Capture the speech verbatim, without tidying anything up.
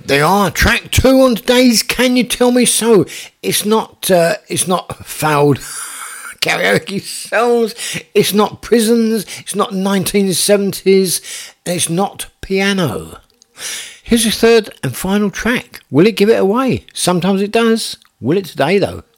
They are. Track two on today's Can You Tell Me So? It's not, uh, it's not failed karaoke songs. It's not prisons. It's not nineteen seventies. And it's not piano. Here's your third and final track. Will it give it away? Sometimes it does. Will it today, though?